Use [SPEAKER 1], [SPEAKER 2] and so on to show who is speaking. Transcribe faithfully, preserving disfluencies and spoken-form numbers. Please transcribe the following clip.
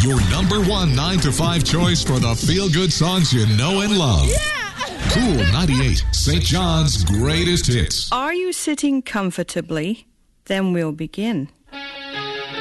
[SPEAKER 1] Your number one nine to five choice for the feel-good songs you know and love.
[SPEAKER 2] Yeah!
[SPEAKER 1] Cool ninety-eight, Saint John's greatest hits.
[SPEAKER 2] Are you sitting comfortably? Then we'll begin.